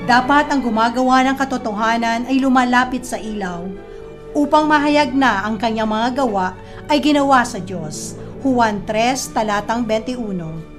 Dapat ang gumagawa ng katotohanan ay lumalapit sa ilaw upang mahayag na ang kanyang mga gawa ay ginawa sa Diyos. Juan 3, talatang 21.